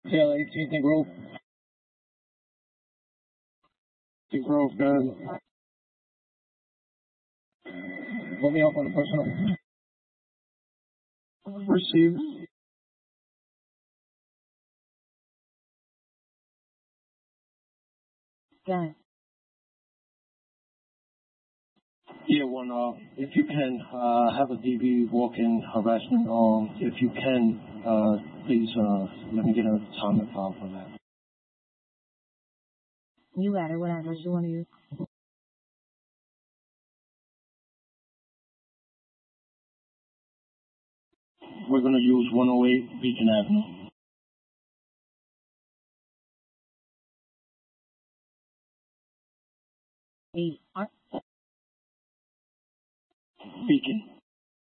Tail 18th and Grove. The Grove, good. Put me up on the personal. Received. Got it. Yeah, one, if you can, have a DB walk-in harassment, if you can, please, let me get a time file for that. You got it. What address you want to use? We're going to use 108 Beacon Avenue. Beacon.